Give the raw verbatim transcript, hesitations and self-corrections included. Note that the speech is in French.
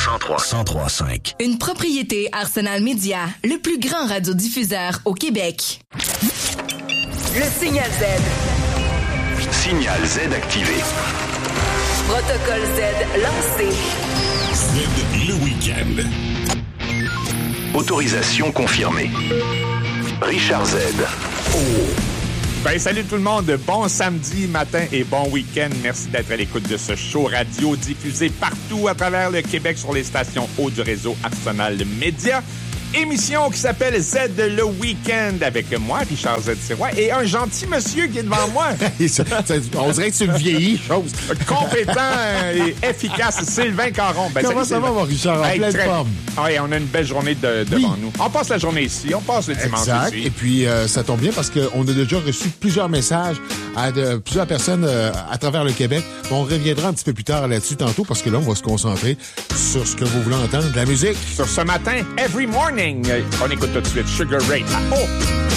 cent trois, cent trois cinq. Une propriété Arsenal Média, le plus grand radiodiffuseur au Québec. Le Signal Z. Signal Z activé. Protocole Z lancé. Z le week-end. Autorisation confirmée. Richard Z. Oh. Ben, salut tout le monde. Bon samedi matin et bon week-end. Merci d'être à l'écoute de ce show radio diffusé partout à travers le Québec sur les stations haut du réseau Arsenal Média. Émission qui s'appelle Z le Week-end avec moi, Richard Z. Sirois, et un gentil monsieur qui est devant moi. On dirait que tu le vieillis, chose. Compétent et efficace, Sylvain Caron. Ben, Comment salut, ça Sylvain. va, mon Richard? En Hey, pleine très... forme. Oui, on a une belle journée de, devant oui. nous. On passe la journée ici, on passe le dimanche exact. ici. Et puis, euh, ça tombe bien parce qu'on a déjà reçu plusieurs messages à de, plusieurs personnes euh, à travers le Québec. On reviendra un petit peu plus tard là-dessus tantôt parce que là, on va se concentrer sur ce que vous voulez entendre, de la musique. Sur ce matin, Every Morning, on écoute tout de suite Sugar Ray. Ah, oh!